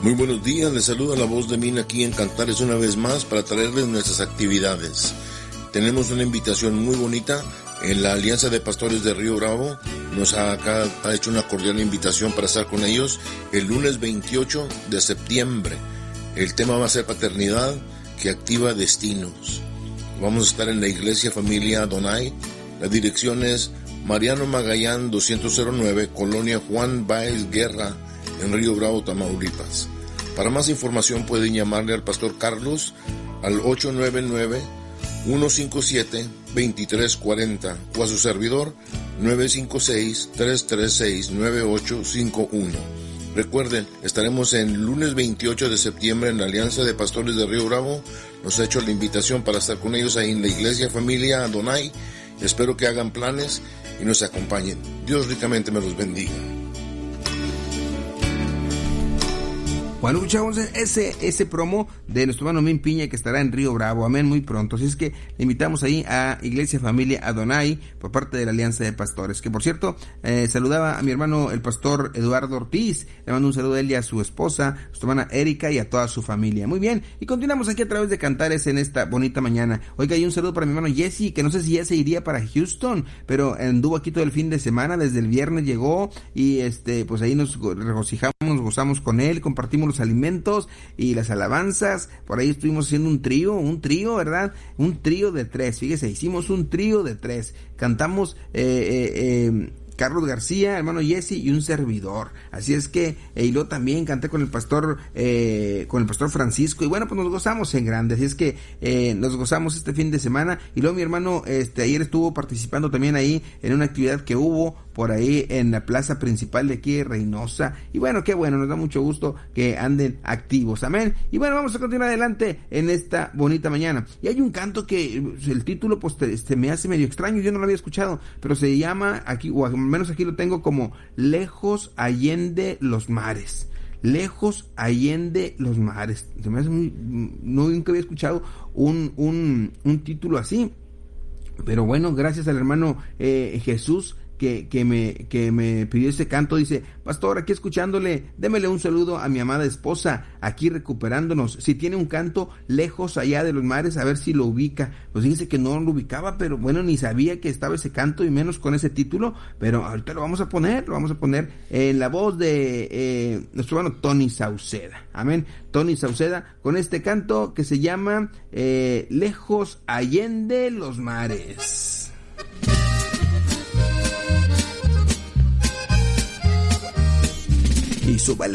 Muy buenos días, les saluda la voz de Mina aquí en Cantares una vez más para traerles nuestras actividades. Tenemos una invitación muy bonita en la Alianza de Pastores de Río Bravo. Nos ha hecho una cordial invitación para estar con ellos el lunes 28 de septiembre. El tema va a ser paternidad que activa destinos. Vamos a estar en la Iglesia Familia Adonai. La dirección es Mariano Magallán 209, Colonia Juan Báez Guerra, en Río Bravo, Tamaulipas. Para más información pueden llamarle al Pastor Carlos al 899-157-2340 o a su servidor 956-336-9851. Recuerden, estaremos el lunes 28 de septiembre en la Alianza de Pastores de Río Bravo. Nos ha hecho la invitación para estar con ellos ahí en la Iglesia Familia Adonai. Espero que hagan planes y nos acompañen. Dios ricamente me los bendiga. Bueno, escuchamos ese promo de nuestro hermano Min Piña, que estará en Río Bravo, amén, muy pronto. Así es que le invitamos ahí a Iglesia Familia Adonai por parte de la Alianza de Pastores, que por cierto, saludaba a mi hermano el pastor Eduardo Ortiz. Le mando un saludo a él y a su esposa, a su hermana Erika y a toda su familia. Muy bien, y continuamos aquí a través de Cantares en esta bonita mañana. Oiga, hay un saludo para mi hermano Jesse, que no sé si ya se iría para Houston, pero anduvo aquí todo el fin de semana, desde el viernes llegó y pues ahí nos regocijamos, nos gozamos con él, compartimos los alimentos y las alabanzas. Por ahí estuvimos haciendo un trío, ¿verdad? Un trío de 3, fíjese, hicimos un trío de 3, cantamos Carlos García, hermano Jesse y un servidor. Así es que, y luego también canté con el pastor Francisco, y bueno, pues nos gozamos en grande. Así es que nos gozamos este fin de semana. Y luego mi hermano ayer estuvo participando también ahí en una actividad que hubo por ahí en la plaza principal de aquí de Reynosa. Y bueno, qué bueno, nos da mucho gusto que anden activos, amén. Y bueno, vamos a continuar adelante en esta bonita mañana. Y hay un canto que el título pues me hace medio extraño, yo no lo había escuchado, pero se llama aquí, o al menos aquí lo tengo como Lejos Allende los Mares. Lejos Allende los Mares. Se me hace nunca había escuchado un título así. Pero bueno, gracias al hermano Jesús que me pidió ese canto. Dice: pastor, aquí escuchándole, démele un saludo a mi amada esposa, aquí recuperándonos. Si tiene un canto, Lejos Allá de los Mares, a ver si lo ubica. Pues fíjese que no lo ubicaba, pero bueno, ni sabía que estaba ese canto y menos con ese título, pero ahorita lo vamos a poner en la voz de nuestro hermano Tony Sauceda, amén, Tony Sauceda, con este canto que se llama Lejos Allende los Mares. Y súbale.